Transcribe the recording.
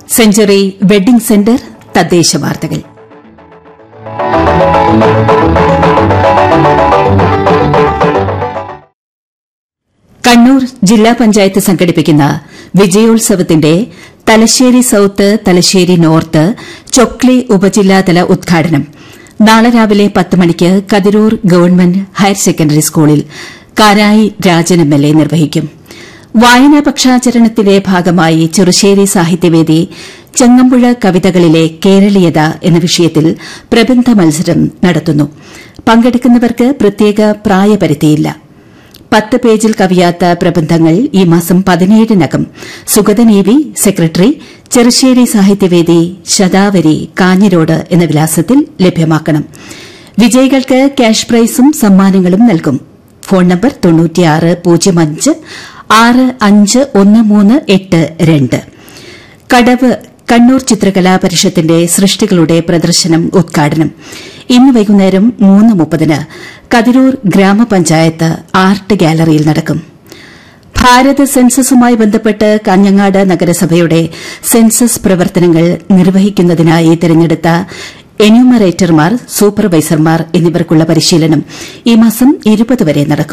Century wedding centre തദ്ദേശ വാർത്തകൾ. കണ്ണൂർ ജില്ലാ പഞ്ചായത്ത് സംഘടിപ്പിക്കുന്ന വിജയോത്സവത്തിന്റെ തലശ്ശേരി സൌത്ത്, തലശ്ശേരി നോർത്ത്, ചൊക്ലി ഉപജില്ലാതല ഉദ്ഘാടനം നാളെ രാവിലെ 10 മണിക്ക് കതിരൂർ ഗവൺമെന്റ് ഹയർ സെക്കൻഡറി സ്കൂളിൽ കാരായി രാജൻ എംഎൽഎ നിർവഹിക്കും. വായനാ പക്ഷാചരണത്തിന്റെ ഭാഗമായി ചെറുശ്ശേരി സാഹിത്യവേദി ചെങ്ങമ്പുഴ കവിതകളിലെ കേരളീയത എന്ന വിഷയത്തിൽ പ്രബന്ധ മത്സരം നടത്തുന്നു. പങ്കെടുക്കുന്നവർക്ക് പ്രത്യേക പ്രായപരിധിയില്ല. 10 പേജിൽ കവിയാത്ത പ്രബന്ധങ്ങൾ ഈ മാസം 17-നകം സുഗതൻ ഇ.വി., സെക്രട്ടറി, ചെറുശ്ശേരി സാഹിത്യവേദി, ശതാവരി, കാഞ്ഞിരോട് എന്ന വിലാസത്തിൽ ലഭ്യമാക്കണം. വിജയികൾക്ക് ക്യാഷ് പ്രൈസും സമ്മാനങ്ങളും നൽകും. Phone number 9605651382. കടവ് കണ്ണൂർ ചിത്രകലാ പരിഷത്തിന്റെ സൃഷ്ടികളുടെ പ്രദർശനം ഉദ്ഘാടനം ഇന്ന് വൈകുന്നേരം 3:30 കതിരൂർ ഗ്രാമപഞ്ചായത്ത് ആർട്ട് ഗാലറിയിൽ നടക്കും. ഭാരത സെൻസസുമായി ബന്ധപ്പെട്ട് കാഞ്ഞങ്ങാട് നഗരസഭയുടെ സെൻസസ് പ്രവർത്തനങ്ങൾ നിർവഹിക്കുന്നതിനായി തെരഞ്ഞെടുത്ത എന്യൂമറേറ്റർമാർ, സൂപ്പർവൈസർമാർ എന്നിവർക്കുള്ള പരിശീലനം ഈ മാസം 20 വരെ നടക്കും.